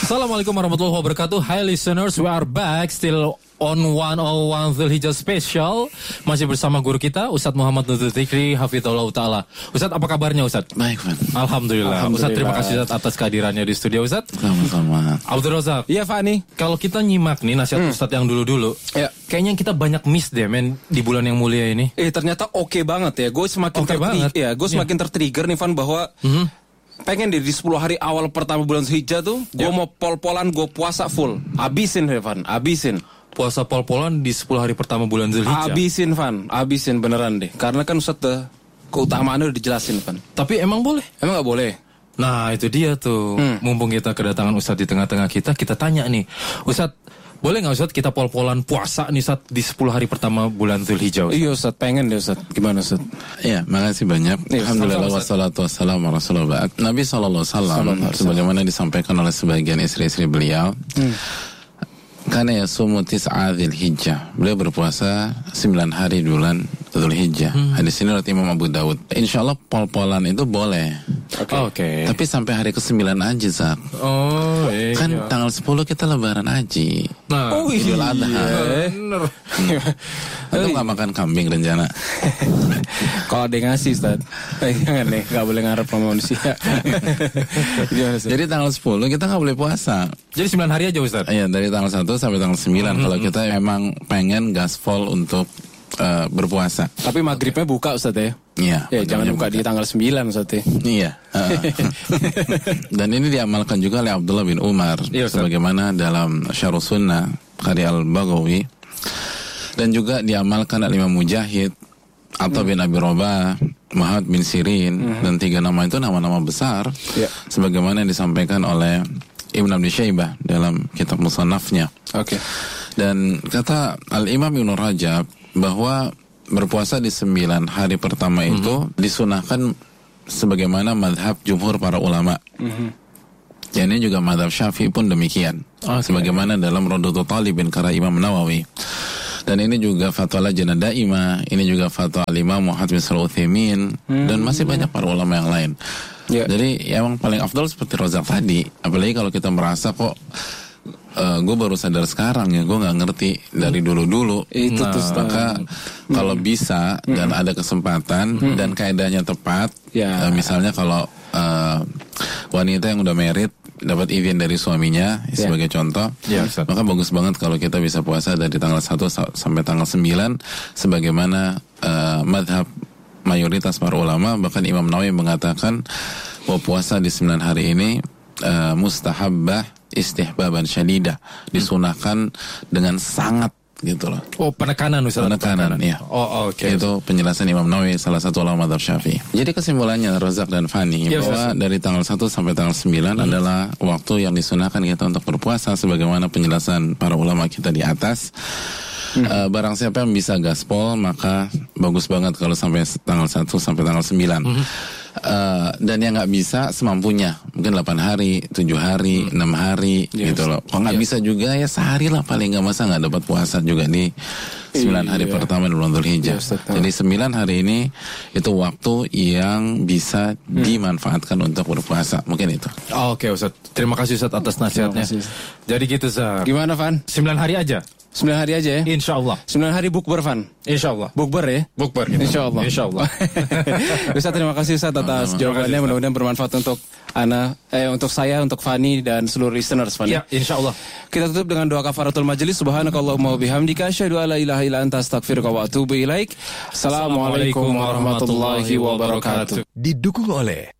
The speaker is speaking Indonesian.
Assalamualaikum warahmatullahi wabarakatuh. Hi listeners, we are back still on 101 Dzulhijjah Special. Masih bersama guru kita Ustadz Muhammad Nudul Fikri Hafizahullah Ta'ala. Ustadz, apa kabarnya Ustadz? Baik, Fan. Alhamdulillah. Ustadz, terima kasih Ustadz atas kehadirannya di studio Ustadz. Sama-sama. Abdul Razak. Iya Fani. Kalau kita nyimak nih nasihat Ustadz yang dulu-dulu, Ya. kayaknya kita banyak miss deh men di bulan yang mulia ini. Ternyata oke banget ya. Gue semakin semakin tertrigger nih Van bahwa pengen deh di 10 hari awal pertama bulan Dzulhijjah tuh gue mau pol-polan, gue puasa full. Abisin Van, abisin. Puasa pol-polan di 10 hari pertama bulan Dzulhijjah. Abisin Van, abisin beneran deh. Karena kan Ustadz keutamaannya udah dijelasin Van. Tapi emang boleh? Emang gak boleh? Nah itu dia tuh. Mumpung kita kedatangan Ustadz di tengah-tengah kita tanya nih, Ustadz, boleh nggak Ustadz kita pol-polan puasa nih Ustadz di 10 hari pertama bulan Dzulhijjah? Iya Ustadz, pengen deh Ustadz. Gimana Ustadz? Ya, makasih banyak. Alhamdulillah wassalatu wassalamu ala Rasulullah. Nabi SAW sebagaimana disampaikan oleh sebagian istri-istri beliau, karena ya sumu tis'a Dzulhijjah, beliau berpuasa 9 hari di bulan Dzulhijjah. Hadis ini oleh Imam Abu Dawud. Insyaallah pol-polan itu boleh. Oke. Tapi sampai hari ke-9 aja, Zak. Oh, iya. Kan tanggal 10 kita lebaran haji. Nah, Idul Adha. bener. Atau nggak makan kambing rencana? Kalau ada yang ngasih Ustadz, jangan nih, gak boleh ngarep sama manusia. Jadi tanggal 10 kita nggak boleh puasa. Jadi 9 hari aja Ustadz? Iya, dari tanggal 1 sampai tanggal 9 kalau kita emang pengen gaspol untuk berpuasa. Tapi maghribnya buka Ustadz ya? Iya. Ya jangan buka di tanggal 9 Ustadz ya? Iya. Dan ini diamalkan juga oleh Abdullah bin Umar. Iya, sebagaimana dalam Syarh Sunnah karya Al-Baghawi. Dan juga diamalkan oleh Imam Mujahid, Atha bin Abi Rabah, Muhammad bin Sirin. Dan 3 nama itu nama-nama besar. Sebagaimana yang disampaikan oleh Ibn Abi Syaibah dalam kitab Musannafnya. Oke. Dan kata Al-Imam Ibn Rajab bahwa berpuasa di 9 hari pertama itu disunahkan sebagaimana madhab jumhur para ulama. Dan ini juga madhab Syafi'i pun demikian. Sebagaimana dalam Rawdatul Talibin karya Imam Nawawi. Dan ini juga fatwa Lajnah Daimah, ini juga fatwa Al-Imam Muhammad bin Shalih Al-Utsaimin, dan masih banyak para ulama yang lain. Jadi emang paling afdal seperti Razak tadi. Apalagi kalau kita merasa kok gue baru sadar sekarang ya, gue nggak ngerti dari dulu-dulu. Itu tuh maka kalau bisa dan ada kesempatan dan kaedahnya tepat, misalnya kalau wanita yang udah married dapat izin dari suaminya sebagai contoh, maka bagus banget kalau kita bisa puasa dari tanggal 1 sampai tanggal 9 sebagaimana madhab mayoritas para ulama. Bahkan Imam Nawawi mengatakan bahwa puasa di 9 hari ini mustahabbah istihbaban syadidah, disunahkan dengan sangat gitu loh. Oh, penekanan Ustaz. Penekanan, ya. Oh, oke. Itu penjelasan Imam Nawawi, salah satu ulama madzhab Syafi'i. Jadi kesimpulannya Razak dan Fani, bahwa dari tanggal 1 sampai tanggal 9 adalah waktu yang disunahkan kita untuk berpuasa sebagaimana penjelasan para ulama kita di atas. Barang siapa yang bisa gaspol, maka bagus banget kalau sampai tanggal 1 sampai tanggal 9. Dan yang nggak bisa semampunya, mungkin 8 hari, 7 hari, 6 hari gitu loh. Kalau nggak bisa juga ya sehari lah paling nggak, masa nggak dapat puasa juga di 9 hari pertama di bulan Dzulhijjah. Jadi 9 hari ini itu waktu yang bisa dimanfaatkan untuk berpuasa. Mungkin itu. Oke Ustaz, terima kasih Ustaz atas nasihatnya. Jadi gitu Ustaz. Gimana Van? 9 hari aja? 9 hari aja ya? Insya Allah. 9 hari bukber Van? Insya Allah. Bukber ya? Bukber gitu. Insya Allah. Insya Allah. Ustaz, terima kasih Ustaz atas jawabannya. Mudah-mudahan bermanfaat untuk untuk saya, untuk Fani dan seluruh listeners Fani. Ya, insya Allah. Kita tutup dengan doa kafaratul majelis. Subhanakallahumma wa bihamdika asyhadu an la ilaha illa anta astaghfiruka wa atubu ilaik. Assalamualaikum warahmatullahi wabarakatuh. Didukung oleh